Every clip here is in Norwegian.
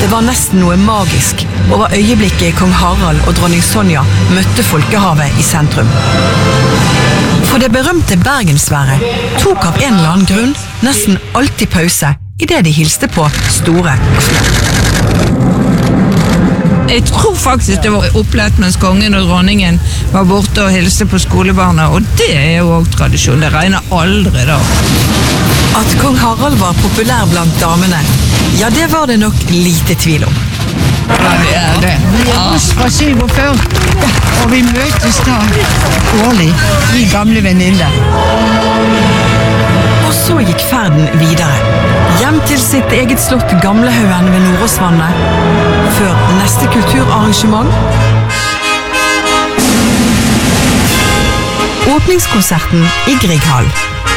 Det var nesten noe magisk over øyeblikket kong Harald og dronning Sonja møtte folkehavet i sentrum. For det berømte bergensværet tok av en eller annen grunn nesten alltid pause i det de hilste på store og små. Jeg tror faktisk det var opplevd mens kongen og dronningen var borte og hilste på skolebarna, og det jo også tradisjon, det regner aldri da. At kong Harald var populær blant damene, ja, det var det nok lite tvil om. Ja, det det. Vi oss fra 47, og vi møtes da årlig, vi gamle venninner. Og så gikk ferden videre, hjem til sitt eget slott Gamlehaugen ved Nordåsvannet, før neste kulturarrangement. Åpningskonserten i Grieghall.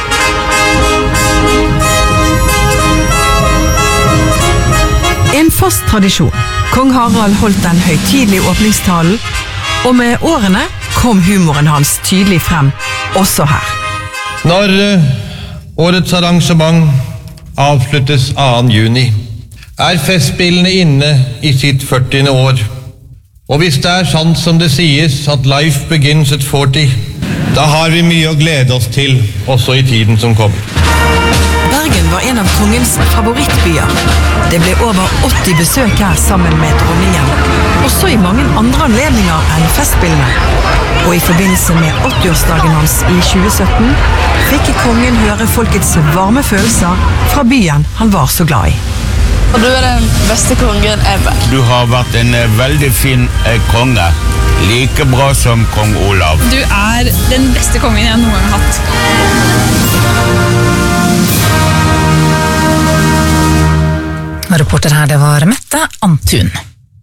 En fast tradisjon. Kong Harald holdt den høytidelige åpningstalen, og med årene kom humoren hans tydelig frem, også her. Når årets arrangement avsluttes 2. juni, festspillene inne i sitt 40. år. Og hvis det sant som det sies at life begins at 40, da har vi mye å glede oss til, også i tiden som kommer. Bergen var en av kongens favorittbyer. Det ble over 80 besøk her sammen med dronningen, også i mange andre anledninger enn festspillene. Og i forbindelse med 80-årsdagen hans i 2017 fikk kongen høre folkets varme følelser fra byen han var så glad i. Og du den beste kongen ever. Du har vært en veldig fin konge, like bra som kong Olav. Du den beste kongen jeg noen gang har hatt. Reporter her, det var Mette Antun.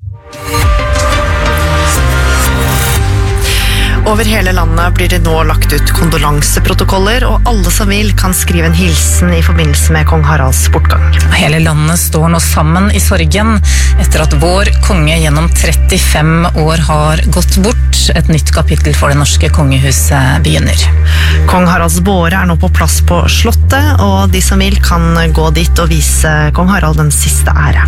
Over hele landet blir det nå lagt ut kondolanseprotokoller, og alle som vil kan skrive en hilsen i forbindelse med kong Haralds bortgang. Hele landet står nå sammen i sorgen etter at vår konge gjennom 35 år har gått bort. Et nytt kapittel for det norske kongehuset begynner. Kong Haralds båre nå på plass på slottet, og de som vil kan gå dit og vise kong Harald den siste ære.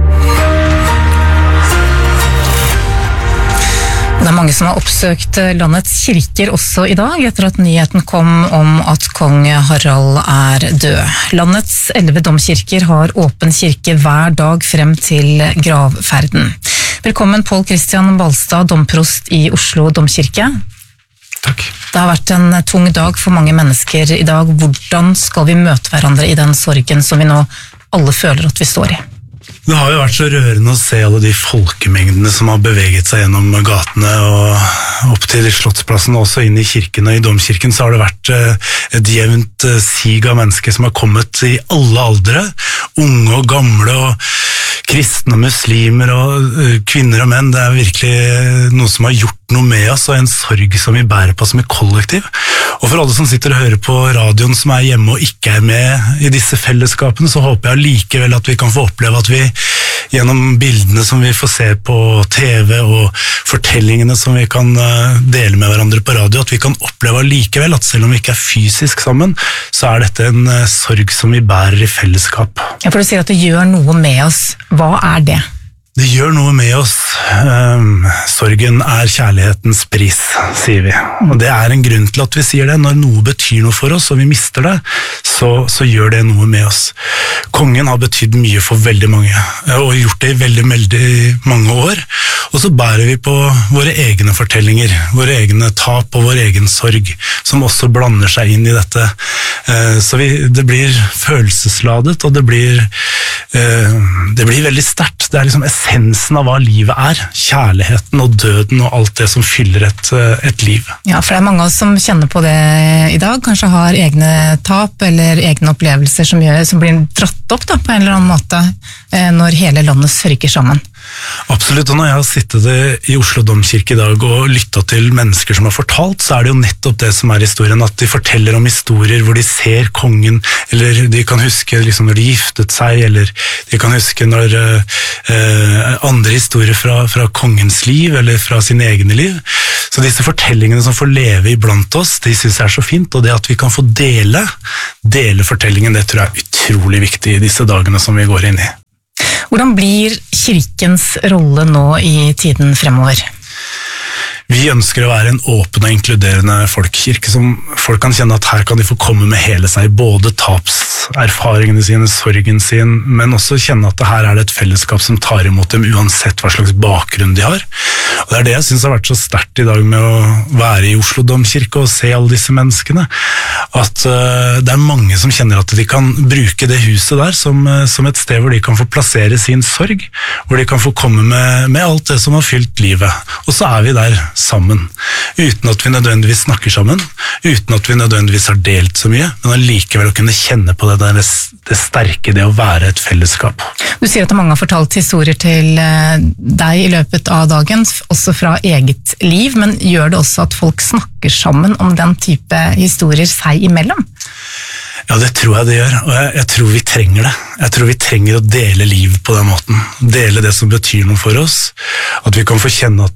Det mange som har oppsøkt landets kirker også i dag, etter at nyheten kom om at kong Harald død. Landets 11 domkirker har åpen kirke hver dag frem til gravferden. Velkommen Pål Christian Balstad, domprost i Oslo domkirke. Takk. Det har vært en tung dag for mange mennesker i dag. Hvordan skal vi møte hverandre i den sorgen som vi nå alle føler at vi står i? Det har jo vært så rørende å se alle de folkemengdene som har beveget seg gjennom gatene og opp til Slottsplassen og også inn i kirken. Og i domkirken så har det vært et jevnt sig av mennesker som har kommet i alle aldre, unge og gamle og kristne og muslimer og kvinner og menn. Det er virkelig noe som har gjort noe med oss, og en sorg som vi bærer på som et kollektiv. Og for alle som sitter og hører på radioen som er hjemme og ikke er med i disse fellesskapene, så håper jeg likevel at vi kan få oppleve at vi gjennom bildene som vi får se på TV og fortellingene som vi kan dele med hverandre på radio, at vi kan oppleve likevel at selv om vi ikke er fysisk sammen, så er dette en sorg som vi bærer i fellesskap. Ja, for du sier at det gjør noe med oss. Hva er det? Det gjør noe med oss. Sorgen er kjærlighetens pris, sier vi. Og det er en grunn til at vi sier det. Når noe betyr noe for oss, og vi mister det, så gjør det noe med oss. Kongen har betydd mye for veldig mange, og gjort det i veldig mange år. Og så bærer vi på våre egne fortellinger, våre egne tap og vår egen sorg, som også blander seg inn i dette. Så det blir følelsesladet, og det blir veldig sterkt. Det er liksom essensen av hva livet er. Kjærligheten og døden og alt det som fyller et liv. Ja, for det er mange av oss som kjenner på det i dag, kanskje har egne tap eller egne opplevelser som blir dratt opp da, på en eller annen måte når hele landet sørger sammen. Absolutt, og når jeg har sittet i Oslo domkirke i dag og lyttet til mennesker som har fortalt, så er det jo nettopp det som er historien, at de forteller om historier hvor de ser kongen, eller de kan huske liksom, når de giftet seg, eller de kan huske når andre historier fra kongens liv, eller fra sine egne liv. Så disse fortellingene som får leve iblant oss, de synes jeg er så fint, og det at vi kan få dele fortellingen, det tror jeg er utrolig viktig i disse dagene som vi går inn i. Hvordan blir kirkens rolle nå i tiden fremover? Vi ønsker å være en åpen og inkluderende folkekirke som folk kan kjenne at her kan de få komme med hele seg, både tapserfaringene sine, sorgen sin, men også kjenne at her er det et fellesskap som tar imot dem uansett hva slags bakgrunn de har. Og det er det jeg synes har vært så sterkt i dag med å være i Oslo domkirke og se alle disse menneskene, at det er mange som kjenner at de kan bruke det huset der som et sted hvor de kan få plassere sin sorg, hvor de kan få komme med alt det som har fylt livet. Og så er vi der sammen, uten at vi nødvendigvis snakker sammen, uten at vi nødvendigvis har delt så mye, men allikevel å kunne kjenne på det sterke, det å være et fellesskap. Du sier at mange har fortalt historier til deg i løpet av dagen, også fra eget liv, men gjør det også at folk snakker sammen om den type historier seg imellom? Ja, det tror jeg det gjør, og jeg tror vi trenger det. Jeg tror vi trenger å dele liv på den måten. Dele det som betyr noe for oss. At vi kan få kjenne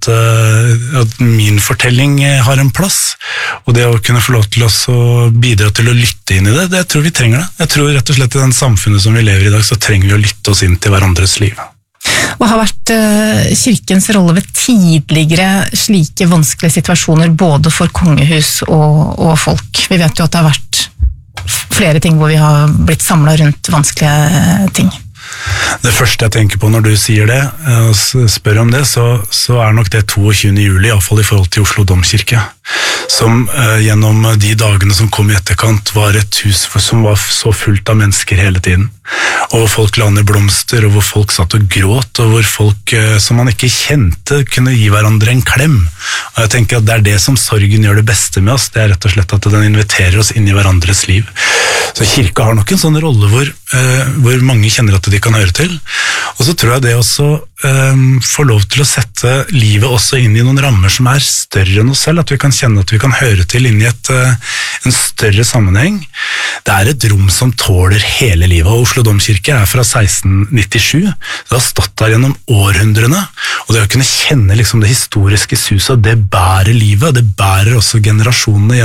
at min fortelling har en plass. Og det å kunne få lov til oss å bidra til å lytte inn i det, det tror vi trenger det. Jeg tror rett og slett i den samfunnet som vi lever i dag, så trenger vi å lytte oss inn til hverandres liv. Hva har vært kirkens rolle ved tidligere slike vanskelige situasjoner, både for kongehus og folk? Vi vet jo at det har vært flere ting hvor vi har blitt samlet rundt vanskelige ting. Det første jeg tenker på når du sier det, og spør om det, så er nok det 22. juli, i hvert fall i forhold til Oslo domkirke, som gjennom de dagene som kom i etterkant var et hus som var så fullt av mennesker hele tiden, og hvor folk la ned blomster, og hvor folk satt og gråt, og hvor folk som man ikke kjente kunne gi hverandre en klem. Og jeg tenker at det er det som sorgen gjør det beste med oss, det er rett og slett at den inviterer oss inn i hverandres liv. Så kirka har nok en sånn rolle hvor mange kjenner at de kan høre til, og så tror jeg det også får lov til å sette livet også inn i noen rammer som er større enn oss selv, at vi kan kjenne at vi kan høre til inn i en større sammenheng. Det er et rom som tåler hele livet, og Oslo domkirke er fra 1697, det har stått der gjennom århundrene, og det å kunne kjenne liksom det historiske suset, det bærer livet, det bærer også generasjonene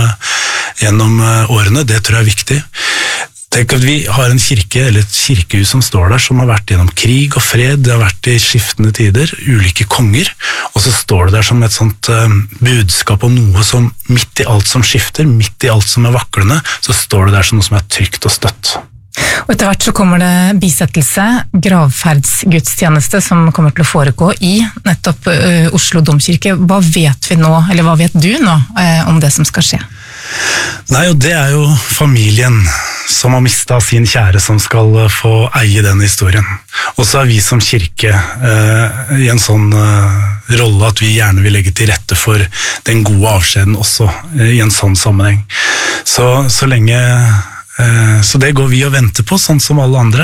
gjennom årene, det tror jeg er viktig. Tenk at vi har en kirke, eller et kirkehus som står der, som har vært gjennom krig og fred, det har vært i skiftende tider, ulike konger, og så står det der som et sånt budskap om noe som midt i alt som skifter, midt i alt som er vaklende, så står det der som noe som er trygt og støtt. Og etter hvert så kommer det bisettelse, gravferdsgudstjeneste som kommer til å foregå i nettopp Oslo domkirke. Hva vet vi nå, eller hva vet du nå om det som skal skje? Nei, og det er jo familien som har mistet sin kjære som skal få eie den historien. Og så er vi som kirke i en sånn rolle at vi gjerne vil legge til rette for den gode avskjeden også i en sånn sammenheng. Så lenge så det går vi og venter på, sånn som alle andre,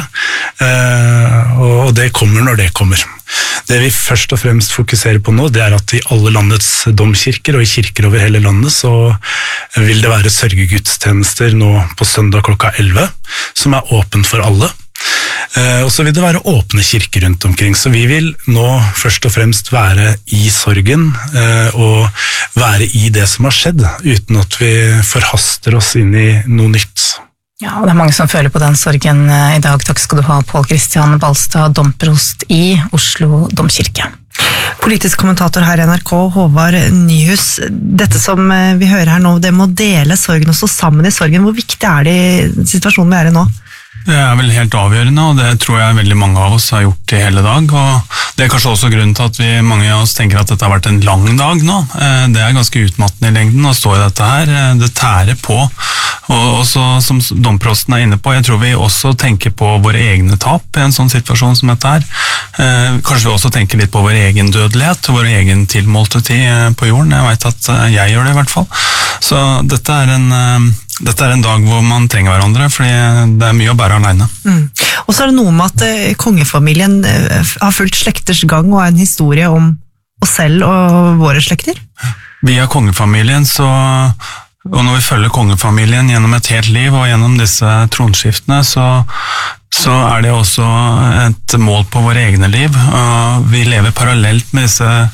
og det kommer når det kommer. Det vi først og fremst fokuserer på nå, det er at i alle landets domkirker og i kirker over hele landet så vil det være sørgegudstjenester nå på søndag klokka 11, som er åpent for alle. Og så vil det være åpne kirker rundt omkring, så vi vil nå først og fremst være i sorgen og være i det som har skjedd, uten at vi forhaster oss inn i noe nytt. Ja, og det er mange som føler på den sorgen i dag. Takk skal du ha, Pål Kristian Balstad, domprost i Oslo domkirke. Politisk kommentator her i NRK, Håvard Nyhus. Dette som vi hører her nå, det må dele sorgen og stå sammen i sorgen. Hvor viktig er det i situasjonen vi er i nå? Det er vel helt avgjørende, og det tror jeg veldig mange av oss har gjort i hele dag. Og det er kanskje også grunnen til at mange av oss tenker at dette har vært en lang dag nå. Det er ganske utmattende i lengden å stå i dette her. Det tærer på. Og så, som domprosten er inne på, jeg tror vi også tenker på våre egne tap i en sånn situasjon som dette her. Kanskje vi også tenker litt på vår egen dødelighet, vår egen tilmålte tid på jorden. Jeg vet at jeg gjør det i hvert fall. Så dette er en dag hvor man trenger hverandre, fordi det er mye å bære alene. Og så er det noe med at kongefamilien har fulgt slekters gang og er en historie om oss selv og våre slekter. Via kongefamilien og når vi følger kongefamilien gjennom et helt liv og gjennom disse tronskiftene, så er det også et mål på våre egne liv. Vi lever parallelt med disse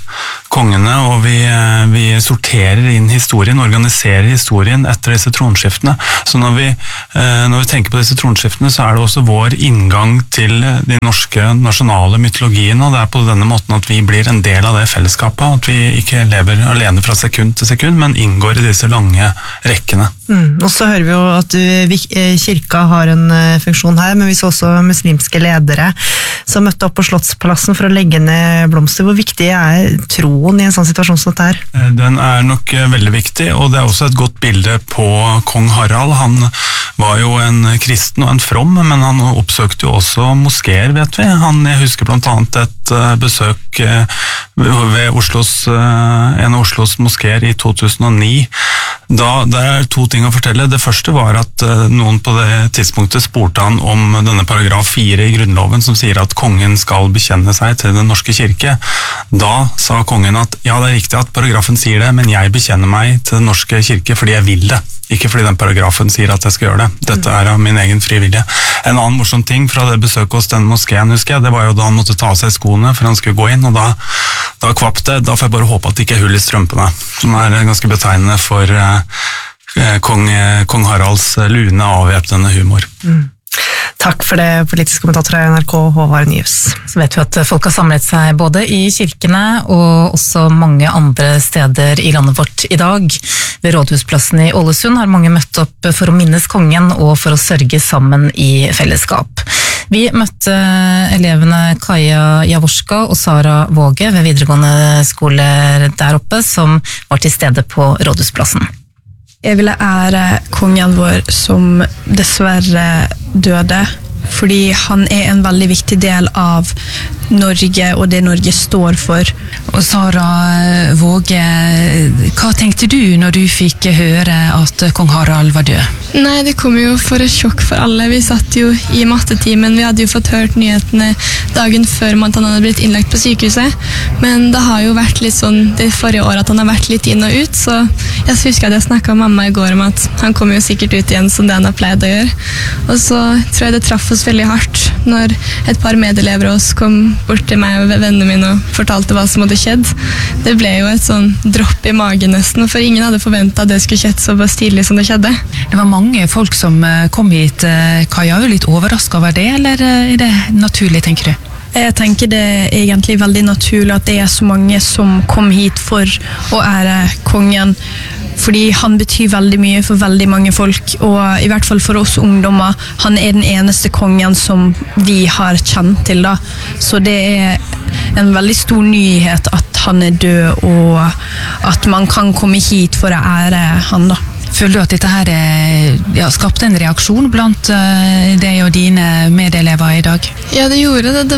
kongene, og vi sorterer inn historien, organiserer historien etter disse tronskiftene. Så når vi tenker på disse tronskiftene, så det også vår inngang til de norske nasjonale mytologiene, og det på denne måten at vi blir en del av det fellesskapet, at vi ikke lever alene fra sekund til sekund, men inngår i disse lange rekkene. Og så hører vi jo at kirka har en funksjon her, men vi så også muslimske ledere som møtte opp på Slottsplassen for å legge ned blomster. Hvor viktig troen i en sånn situasjon som dette her? Den nok veldig viktig, og det også et godt bilde på kong Harald. Han var jo en kristen og en from, men han oppsøkte jo også moskéer, vet vi. Jeg husker blant annet et besøk ved en av Oslos moskéer i 2009. Det to ting å fortelle. Det første var at noen på det tidspunktet spurte han om denne paragraf 4 i Grunnloven som sier at kongen skal bekjenne seg til den norske kirke. Da sa kongen at ja, det riktig at paragrafen sier det, men jeg bekjenner meg til den norske kirke fordi jeg vil det. Ikke fordi den paragrafen sier at jeg skal gjøre det. Dette av min egen frivillige. En annen morsom ting fra det besøket hos den moskeen, husker jeg, det var jo da han måtte ta av seg skoene for han skulle gå inn, og da kvapp det. Da får jeg bare håpe at det ikke hull i strømpene, som ganske betegnende for kong Haralds lune avvæpnende humor. Takk for det, politisk kommentator i NRK, Håvard Nyhus. Så vet vi at folk har samlet seg både i kirkene og også mange andre steder i landet vårt i dag. Ved Rådhusplassen i Ålesund har mange møtt opp for å minnes kongen og for å sørge sammen i fellesskap. Vi møtte elevene Kaja Javorska og Sara Våge ved videregående skoler der oppe, som var til stede på Rådhusplassen. Jeg ville ære kongen vår som dessverre døde, fordi han en veldig viktig del av Norge og det Norge står for. Og Sara Våge, hva tenkte du når du fikk høre at kong Harald var død? Nei, det kom jo for et sjokk for alle. Vi satt jo i mattetimen, vi hadde jo fått hørt nyhetene dagen før han hadde blitt innlagt på sykehuset, men det har jo vært litt sånn det forrige året at han har vært litt inn og ut, så jeg husker at jeg snakket med mamma i går om at han kommer jo sikkert ut igjen som det han har pleid å gjøre. Og så tror jeg det traff oss veldig hardt når et par medelever av oss kom bort til meg og vennene mine og fortalte hva som hadde skjedd. Det ble jo et sånn dropp i magen nesten, for ingen hadde forventet at det skulle skjedd såpass tidlig som det skjedde. Det var mange folk som kom hit. Kaja, er du litt overrasket over det, eller det naturlig, tenker du? Jeg tenker det egentlig veldig naturlig at det så mange som kom hit for å ære kongen, fordi han betyr veldig mye for veldig mange folk, og i hvert fall for oss ungdommer. Han den eneste kongen som vi har kjent til da, så det en veldig stor nyhet at han død, og at man kan komme hit for å ære han da. Føler du at dette her skapte en reaksjon blant deg og dine medelever i dag? Ja, det gjorde det.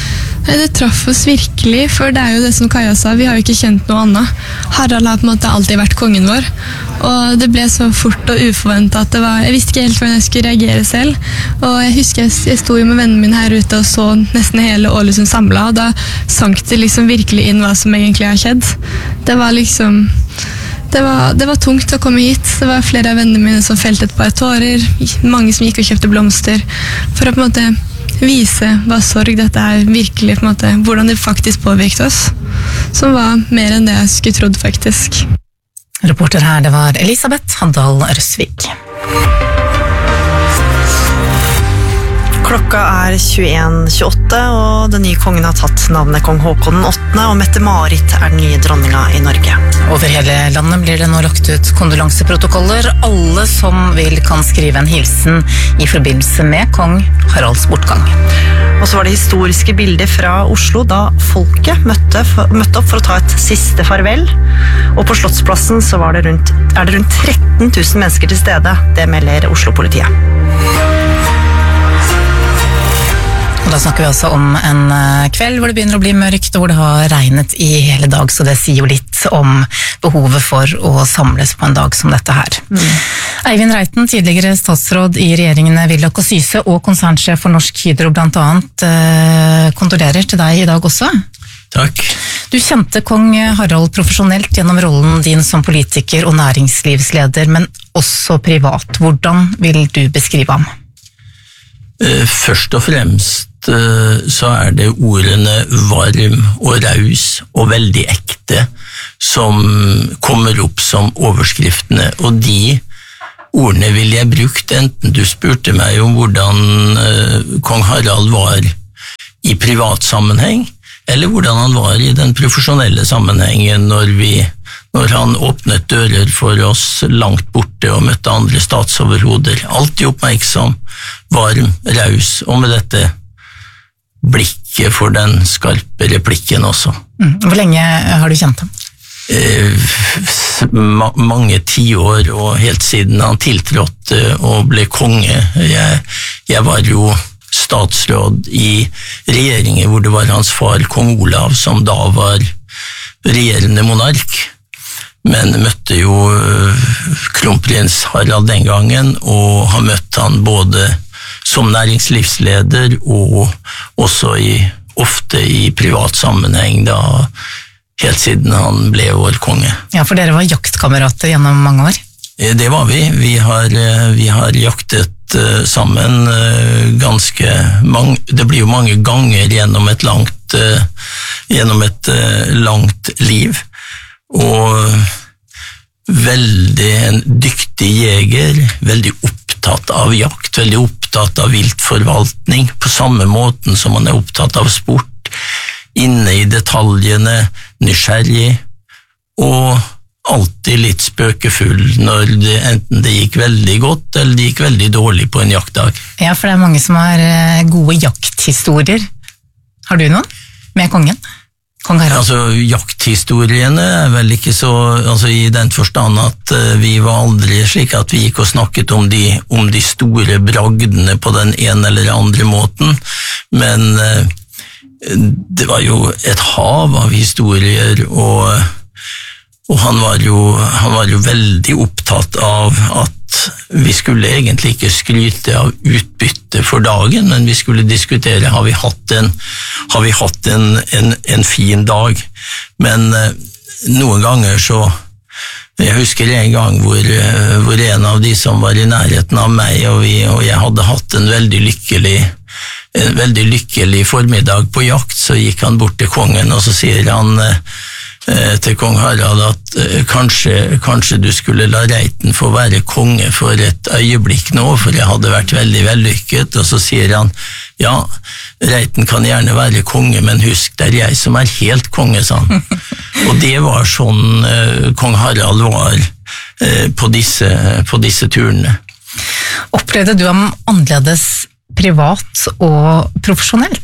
Det traff oss virkelig, for det jo det som Kaja sa, vi har jo ikke kjent noe annet. Harald har på en måte alltid vært kongen vår, og det ble så fort og uforventet at jeg visste ikke helt hvordan jeg skulle reagere selv, og jeg husker jeg sto jo med vennene mine her ute og så nesten hele Ålesund samlet, og da sank det liksom virkelig inn hva som egentlig har skjedd. Det var liksom... Det var tungt å komme hit. Det var flere av vennene mine som felte et par tårer, mange som gikk og kjøpte blomster, for å på en måte vise hva sorg dette virkelig, på en måte, hvordan det faktisk påvirket oss, som var mer enn det jeg skulle trodd faktisk. Reporter her, det var Elisabeth Handal Røsvik. Klokka 21:28, og den nye kongen har tatt navnet kong Håkon 8., og Mette-Marit den nye dronninga i Norge. Over hele landet blir det nå lagt ut kondolanseprotokoller. Alle som vil kan skrive en hilsen i forbindelse med kong Haralds bortgang. Og så var det historiske bilder fra Oslo da folket møtte opp for å ta et siste farvel. Og på Slottsplassen så det rundt 13 000 mennesker til stede. Det melder Oslo-politiet. Og da snakker vi altså om en kveld hvor det begynner å bli mørkt, og hvor det har regnet i hele dag, så det sier jo litt om behovet for å samles på en dag som dette her. Eivind Reiten, tidligere statsråd i regjeringene Willoch og Syse og konsernsjef for Norsk Hydro blant annet, kondolerer til deg i dag også. Takk. Du kjente kong Harald profesjonelt gjennom rollen din som politiker og næringslivsleder, men også privat. Hvordan vil du beskrive ham? Først og fremst så det ordene varm og raus og veldig ekte som kommer opp som overskriftene, og de ordene ville jeg brukt enten du spurte meg om hvordan kong Harald var i privat sammenheng, eller hvordan han var i den profesjonelle sammenhengen når han åpnet dører for oss langt borte og møtte andre statsoverhoder. Alltid oppmerksom, varm, raus, og med dette blikket for den skarpe replikken også. Hvor lenge har du kjent ham? Mange tiår, og helt siden han tiltrådte og ble konge. Jeg var jo statsråd i regjeringen hvor det var hans far, kong Olav, som da var regjerende monark, men møtte jo kronprins Harald den gangen, og har møtt han både som næringslivsleder og også ofte i privat sammenheng da, helt siden han ble vår konge. Ja, for dere var jaktkamerater gjennom mange år? Det var vi. Vi har jaktet sammen ganske mange, det blir jo mange ganger gjennom et langt liv, og en dyktig jeger, veldig opptatt av jakt, veldig opptatt av viltforvaltning, på samme måten som han er opptatt av sport, inne i detaljene, nysgjerrig, og alltid litt spøkefull når enten det gikk veldig godt eller det gikk veldig dårlig på en jaktdag. Ja, for det er mange som har gode jakthistorier. Har du noen med kongen? Kong Harald? Altså, jakthistoriene er vel ikke så, altså i den forstand at vi var aldri slik at vi gikk og snakket om de store bragdene på den ene eller andre måten, men det var jo et hav av historier, og han var jo veldig opptatt av at vi skulle egentlig ikke skryte av utbytte for dagen, men vi skulle diskutere, har vi hatt en fin dag? Men noen ganger så, jeg husker en gang hvor en av de som var i nærheten av meg, og jeg hadde hatt en veldig lykkelig formiddag på jakt, så gikk han bort til kongen, og så sier han til kong Harald at kanskje du skulle la Reiten få være konge for et øyeblikk nå, for jeg hadde vært veldig vellykket, og så sier han, ja, Reiten kan gjerne være konge, men husk, det er jeg som er helt konge, sa han. Og det var sånn kong Harald var på disse turene. Opplevde du ham annerledes privat og profesjonelt?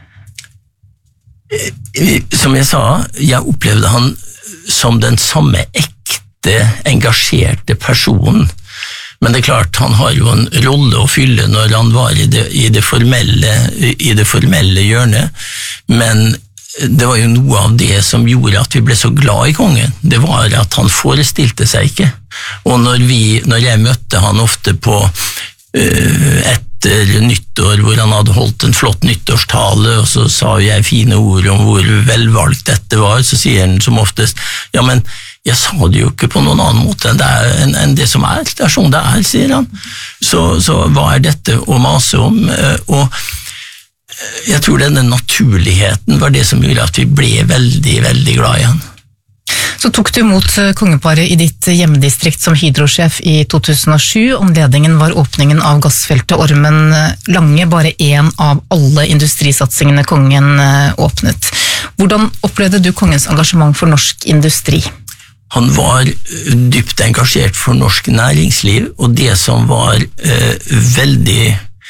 Som jeg sa, jeg opplevde han som den samme ekte, engasjerte personen, men det er klart, han har jo en rolle å fylle når han var i det formelle hjørnet, men det var jo noe av det som gjorde at vi ble så glad i kongen, det var at han forestilte seg ikke, og når jeg møtte han ofte på etter nyttår, hvor han hadde holdt en flott nyttårstale, og så sa jeg fine ord om hvor velvalgt dette var, så sier han som oftest, ja, men jeg sa det jo ikke på noen annen måte enn det som er, det er sånn det er, sier han. Så hva er dette å mase om? Og jeg tror denne naturligheten var det som gjorde at vi ble veldig, veldig glad i han. Så tok du imot kongeparet i ditt hjemmedistrikt som hydrosjef i 2007. Omledningen var åpningen av gassfeltet Ormen Lange, bare en av alle industrisatsingene kongen åpnet. Hvordan opplevde du kongens engasjement for norsk industri? Han var dypt engasjert for norsk næringsliv, og det som var veldig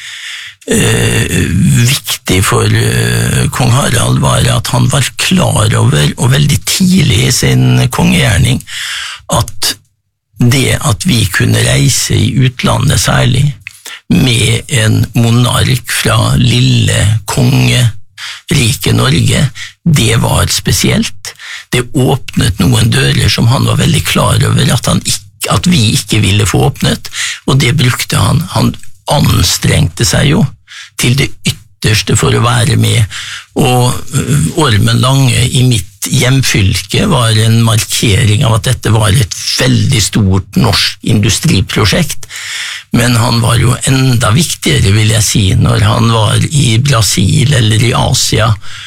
viktig for kong Harald var at han var klar over, og veldig tidlig i sin kongegjerning, at det at vi kunne reise i utlandet særlig, med en monark fra lille kongeriket Norge, det var spesielt. Det åpnet noen dører som han var veldig klar over at vi ikke ville få åpnet, og det brukte han. Han anstrengte seg jo til det ytterste for å være med, og Ormen Lange i mitt hjemfylke var en markering av at dette var et veldig stort norsk industriprosjekt, men han var jo enda viktigere, vil jeg si, når han var i Brasil eller i Asia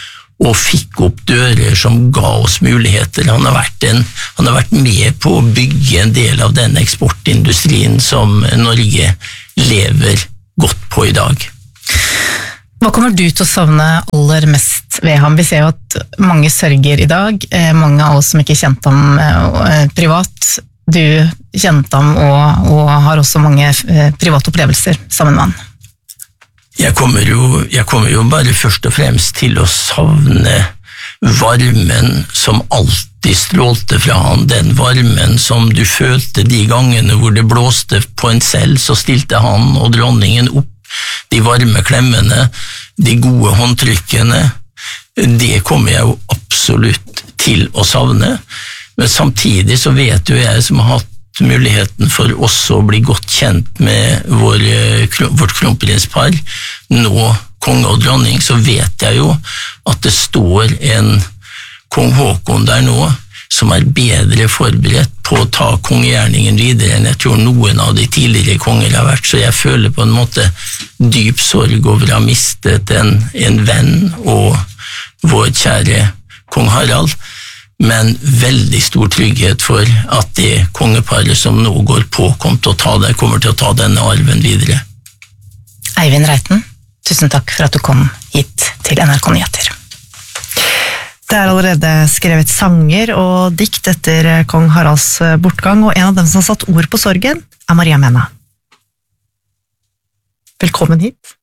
og fikk opp dører som ga oss muligheter. Han har vært med på å bygge en del av den eksportindustrien som Norge lever godt på i dag. Hva kommer du til å savne aller mest ved ham? Vi ser jo at mange sørger i dag, mange av oss som ikke kjente ham privat. Du kjente ham og har også mange private opplevelser sammen med han. Jeg kommer jo bare først og fremst til å savne varmen som alltid strålte fra han, den varmen som du følte de gangene hvor det blåste på en selv, så stilte han og dronningen opp. De varme klemmene, de gode håndtrykkene, det kommer jeg jo absolutt til å savne. Men samtidig så vet jo jeg som har hatt muligheten for også å bli godt kjent med vårt kronprinspar, nå konge og dronning, så vet jeg jo at det står en kong Håkon der nå, som bedre forberedt på å ta kongegjerningen videre enn jeg tror noen av de tidligere konger har vært, så jeg føler på en måte dyp sorg over å ha mistet en venn og vår kjære kong Harald, men veldig stor trygghet for at det kongeparet som nå går på kommer til å ta denne arven videre. Eivind Reiten, tusen takk for at du kom hit til NRK Nyheter. Det allerede skrevet sanger og dikt etter kong Haralds bortgang, og en av dem som har satt ord på sorgen Maria Mena. Velkommen hit.